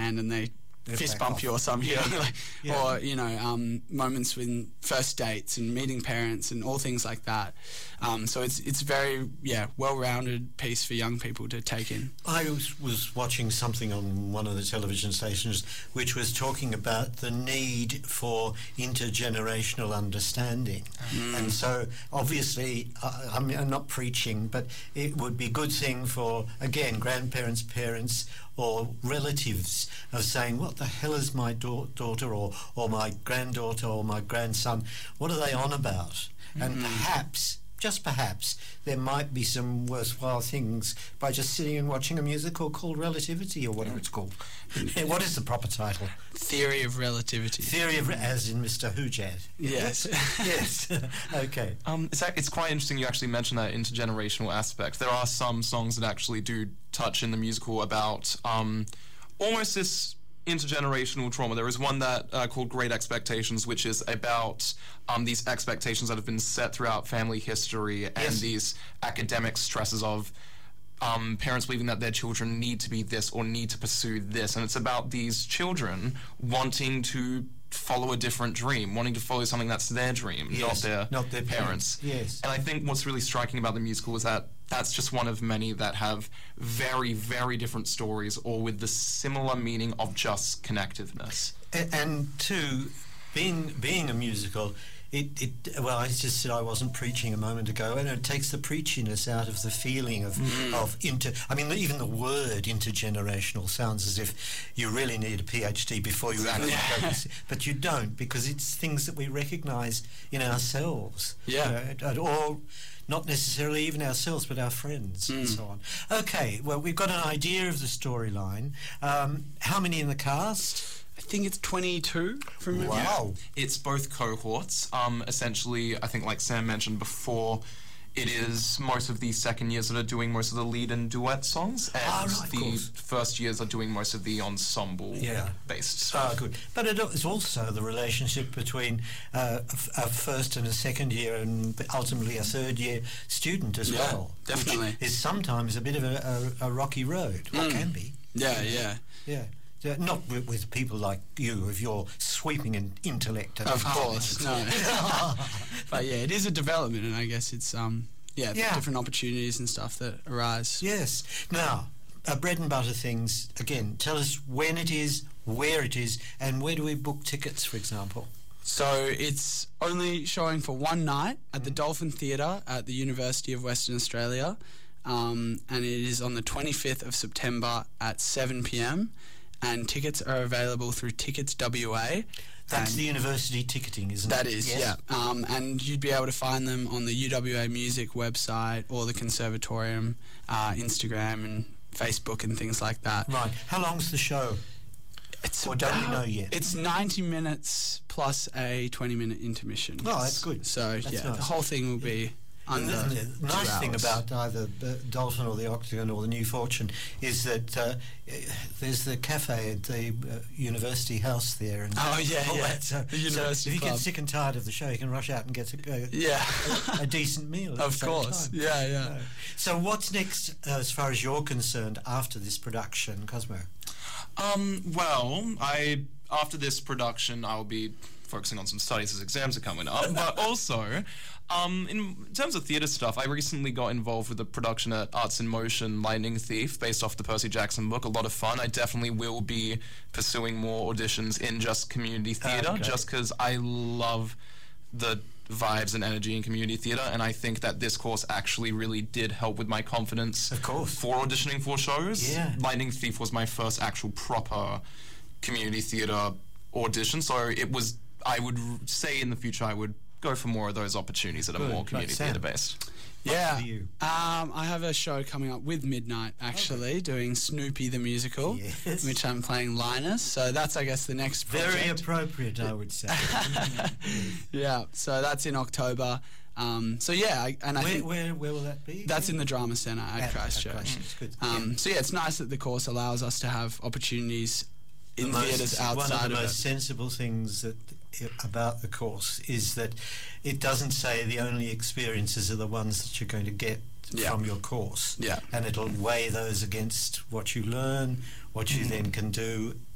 hand and they fist bump you or something, or moments with first dates and meeting parents and all things like that. So it's very well-rounded piece for young people to take in. I was watching something on one of the television stations which was talking about the need for intergenerational understanding, and so obviously I'm not preaching, but it would be a good thing for, again, grandparents, parents or relatives of saying, what the hell is my daughter or my granddaughter or my grandson, what are they on about? And perhaps, just perhaps, there might be some worthwhile things by just sitting and watching a musical called Relativity, or whatever it's called. What is the proper title? Theory of Relativity. As in Mr. Hujad. Yes. Yes. Okay. It's quite interesting you actually mentioned that intergenerational aspect. There are some songs that actually do touch in the musical about almost this intergenerational trauma. There is one that called Great Expectations, which is about these expectations that have been set throughout family history and these academic stresses of parents believing that their children need to be this or need to pursue this. And it's about these children wanting to follow a different dream, wanting to follow something that's their dream, not their parents. Yes. And I think what's really striking about the musical is that that's just one of many that have very, very different stories, all with the similar meaning of just connectiveness. And two, being a musical, well, I just said I wasn't preaching a moment ago, and it takes the preachiness out of the feeling of even the word intergenerational sounds as if you really need a PhD before you actually go to see, but you don't, because it's things that we recognise in ourselves. Or not necessarily even ourselves, but our friends and so on. Okay, well, we've got an idea of the storyline. How many in the cast? I think it's 22 from memory. Wow. It's both cohorts. Essentially, I think like Sam mentioned before, it is most of the second years that are doing most of the lead and duet songs, and the first years are doing most of the ensemble-based stuff. Good. But it is also the relationship between a first and a second year and ultimately a third year student as well. Definitely. Which is sometimes a bit of a rocky road, or can be. Yeah. Not with people like you, with your sweeping intellect. Of course, no. But it is a development, and I guess it's different opportunities and stuff that arise. Yes. Now, bread and butter things. Again, tell us when it is, where it is, and where do we book tickets, for example? So it's only showing for one night at the Dolphin Theatre at the University of Western Australia, and it is on the 25th of September at 7 p.m. And tickets are available through Tickets WA. That's the university ticketing, isn't it? That is, yes. And you'd be able to find them on the UWA Music website or the Conservatorium Instagram and Facebook and things like that. Right. How long's the show? Don't we know yet? It's 90 minutes plus a 20-minute intermission. Oh, that's good. So, that's nice. The whole thing will be under 2 hours. The nice thing about either Dolphin or the Octagon or the New Fortune is that there's the cafe at the University House there. And that. So, the University if you Club. get sick and tired of the show, you can rush out and get a decent meal at of the same course. time. Yeah. So what's next as far as you're concerned after this production, Cosmo? After this production, I'll be focusing on some studies as exams are coming up, but also, in terms of theatre stuff, I recently got involved with the production at Arts in Motion, Lightning Thief, based off the Percy Jackson book. A lot of fun. I definitely will be pursuing more auditions in just community theatre, just because I love the vibes and energy in community theatre, and I think that this course actually really did help with my confidence for auditioning for shows. Lightning Thief was my first actual proper community theatre audition, so I would say in the future I would go for more of those opportunities that are more community theatre based. I have a show coming up with Midnight, actually, doing Snoopy the Musical, which I'm playing Linus. So that's, I guess, the next project. Very appropriate, I would say. So that's in October. Where will that be? That's in the Drama Centre at Christchurch. Good. It's nice that the course allows us to have opportunities in theatres outside of it. One of the most sensible things about the course is that it doesn't say the only experiences are the ones that you're going to get from your course. And it'll weigh those against what you learn, what you then can do